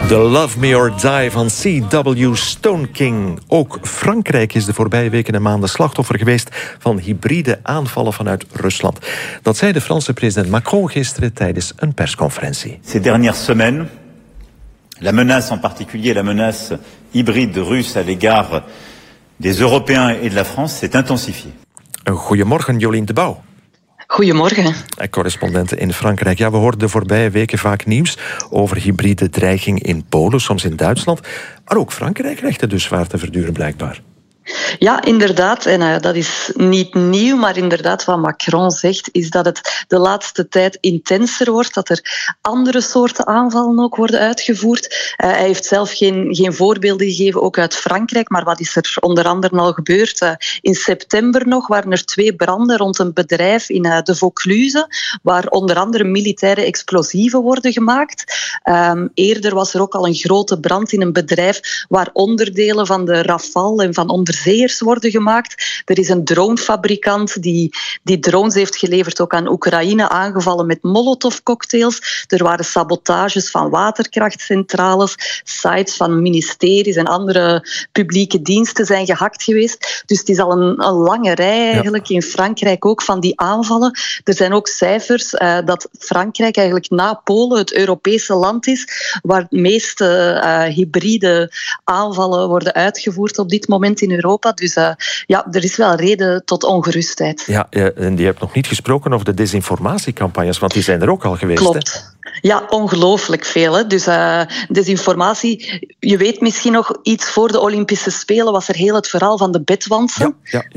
The Love Me or Die van C.W. Stone King. Ook Frankrijk is de voorbije weken en maanden slachtoffer geweest van hybride aanvallen vanuit Rusland. Dat zei de Franse president Macron gisteren tijdens een persconferentie. Ces dernières semaines, la menace en particulier, la menace hybride russe à l'égard des Européens et de la France s'est intensifiée. Goedemorgen, Jolien de Bouw. Goedemorgen. Correspondenten in Frankrijk. Ja, we hoorden de voorbije weken vaak nieuws over hybride dreiging in Polen, soms in Duitsland. Maar ook Frankrijk krijgt het dus zwaar te verduren, blijkbaar. Ja, inderdaad. En dat is niet nieuw, maar inderdaad wat Macron zegt, is dat het de laatste tijd intenser wordt, dat er andere soorten aanvallen ook worden uitgevoerd. Hij heeft zelf geen voorbeelden gegeven, ook uit Frankrijk, maar wat is er onder andere al gebeurd? In september nog waren er 2 branden rond een bedrijf in de Vaucluse, waar onder andere militaire explosieven worden gemaakt. Eerder was er ook al een grote brand in een bedrijf waar onderdelen van de Rafale en van onderzeeërs worden gemaakt. Er is een dronefabrikant die drones heeft geleverd ook aan Oekraïne, aangevallen met molotovcocktails. Er waren sabotages van waterkrachtcentrales, sites van ministeries en andere publieke diensten zijn gehackt geweest. Dus het is al een lange rij eigenlijk in Frankrijk ook van die aanvallen. Er zijn ook cijfers dat Frankrijk eigenlijk na Polen het Europese land is waar de meeste hybride aanvallen worden uitgevoerd op dit moment in Europa. Dus er is wel reden tot ongerustheid. Ja, en je hebt nog niet gesproken over de desinformatiecampagnes, want die zijn er ook al geweest. Klopt. Hè? Ja, ongelooflijk veel. Hè. Dus desinformatie, je weet misschien nog, iets voor de Olympische Spelen was er heel het verhaal van de bedwansen.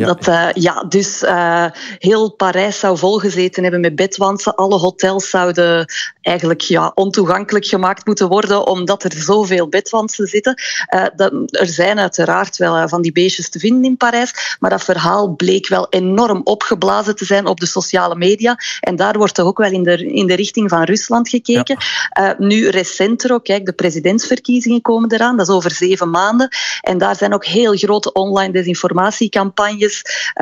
Dus heel Parijs zou volgezeten hebben met bedwansen. Alle hotels zouden eigenlijk ontoegankelijk gemaakt moeten worden, omdat er zoveel bedwansen zitten. Er zijn uiteraard wel van die beestjes te vinden in Parijs, maar dat verhaal bleek wel enorm opgeblazen te zijn op de sociale media. En daar wordt toch ook wel in de richting van Rusland gekeken. Nu recenter ook, kijk, de presidentsverkiezingen komen eraan, dat is over 7 maanden. En daar zijn ook heel grote online desinformatiecampagnes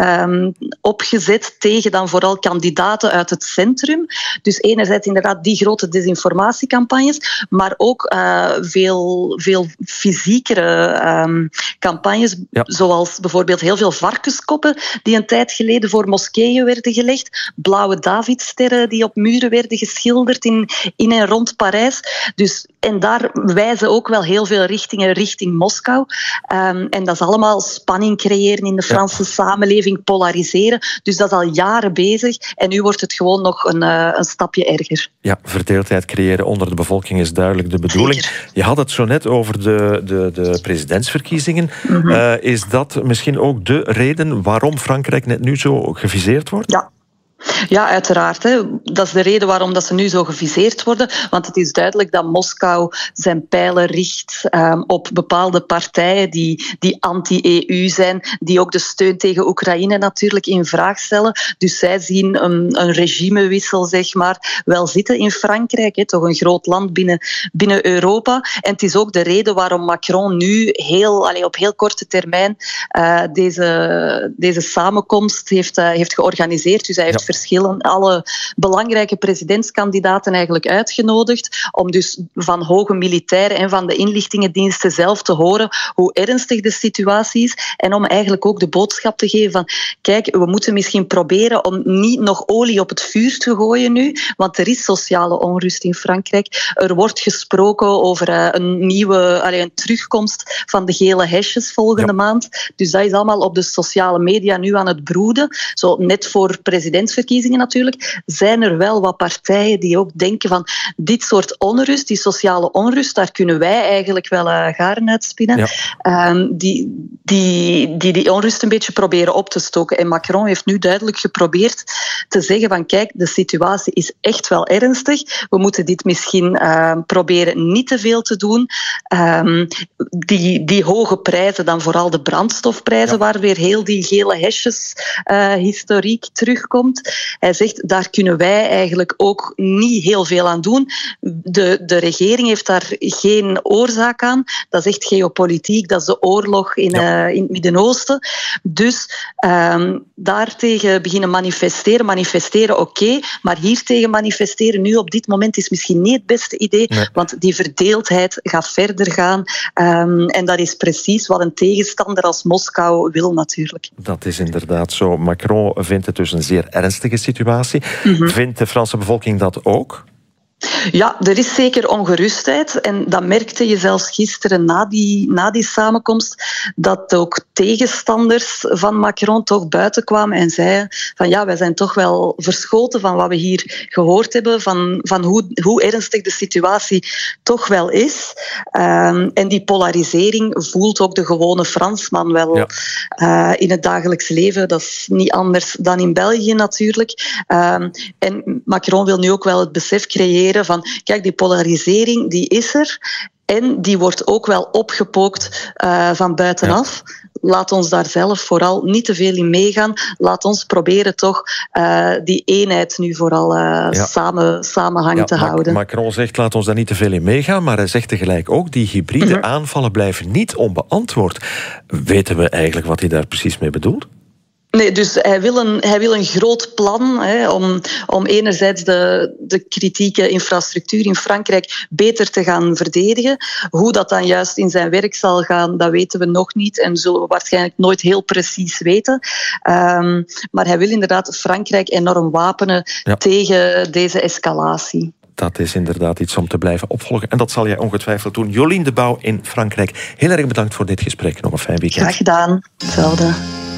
opgezet tegen dan vooral kandidaten uit het centrum. Dus enerzijds inderdaad die grote desinformatiecampagnes, maar ook veel fysiekere campagnes, zoals bijvoorbeeld heel veel varkenskoppen die een tijd geleden voor moskeeën werden gelegd, blauwe Davidsterren die op muren werden geschilderd in en rond Parijs. Dus, en daar wijzen ook wel heel veel richtingen richting Moskou. En dat is allemaal spanning creëren in de Franse samenleving, polariseren. Dus dat is al jaren bezig. En nu wordt het gewoon nog een stapje erger. Ja, verdeeldheid creëren onder de bevolking is duidelijk de bedoeling. Zeker. Je had het zo net over de presidentsverkiezingen. Mm-hmm. Is dat misschien ook de reden waarom Frankrijk net nu zo geviseerd wordt? Ja, uiteraard. Hè. Dat is de reden waarom dat ze nu zo geviseerd worden. Want het is duidelijk dat Moskou zijn pijlen richt op bepaalde partijen die anti-EU zijn, die ook de steun tegen Oekraïne natuurlijk in vraag stellen. Dus zij zien een regimewissel, zeg maar, wel zitten in Frankrijk. Hè. Toch een groot land binnen Europa. En het is ook de reden waarom Macron nu op heel korte termijn deze samenkomst heeft georganiseerd. Dus hij heeft alle belangrijke presidentskandidaten eigenlijk uitgenodigd om dus van hoge militairen en van de inlichtingendiensten zelf te horen hoe ernstig de situatie is en om eigenlijk ook de boodschap te geven van kijk, we moeten misschien proberen om niet nog olie op het vuur te gooien nu, want er is sociale onrust in Frankrijk. Er wordt gesproken over een terugkomst van de gele hesjes volgende maand. Dus dat is allemaal op de sociale media nu aan het broeden. Zo net voor presidentsverkiezingen natuurlijk, zijn er wel wat partijen die ook denken van dit soort onrust, die sociale onrust, daar kunnen wij eigenlijk wel garen uitspinnen. Die onrust een beetje proberen op te stoken. En Macron heeft nu duidelijk geprobeerd te zeggen van kijk, de situatie is echt wel ernstig. We moeten dit misschien proberen niet te veel te doen. Die hoge prijzen, dan vooral de brandstofprijzen, waar weer heel die gele hesjes historiek terugkomt. Hij zegt, daar kunnen wij eigenlijk ook niet heel veel aan doen. De regering heeft daar geen oorzaak aan. Dat is echt geopolitiek, dat is de oorlog in het Midden-Oosten. Dus daartegen beginnen manifesteren, oké, maar hiertegen manifesteren nu op dit moment is misschien niet het beste idee, want die verdeeldheid gaat verder gaan. En dat is precies wat een tegenstander als Moskou wil natuurlijk. Dat is inderdaad zo. Macron vindt het dus een zeer ernstige situatie. Vindt de Franse bevolking dat ook? Ja, er is zeker ongerustheid. En dat merkte je zelfs gisteren na die samenkomst, dat ook tegenstanders van Macron toch buiten kwamen en zeiden van ja, wij zijn toch wel verschoten van wat we hier gehoord hebben, van hoe ernstig de situatie toch wel is. En die polarisering voelt ook de gewone Fransman wel in het dagelijks leven. Dat is niet anders dan in België natuurlijk. En Macron wil nu ook wel het besef creëren van, kijk, die polarisering die is er en die wordt ook wel opgepookt van buitenaf. Ja. Laat ons daar zelf vooral niet te veel in meegaan. Laat ons proberen toch die eenheid nu vooral samenhang te houden. Macron zegt, laat ons daar niet te veel in meegaan, maar hij zegt tegelijk ook, die hybride aanvallen blijven niet onbeantwoord. Weten we eigenlijk wat hij daar precies mee bedoelt? Nee, dus hij wil een groot plan om enerzijds de kritieke infrastructuur in Frankrijk beter te gaan verdedigen. Hoe dat dan juist in zijn werk zal gaan, dat weten we nog niet en zullen we waarschijnlijk nooit heel precies weten. Maar hij wil inderdaad Frankrijk enorm wapenen tegen deze escalatie. Dat is inderdaad iets om te blijven opvolgen. En dat zal jij ongetwijfeld doen. Jolien de Bouw in Frankrijk. Heel erg bedankt voor dit gesprek. Nog een fijn weekend. Graag gedaan. Hetzelfde.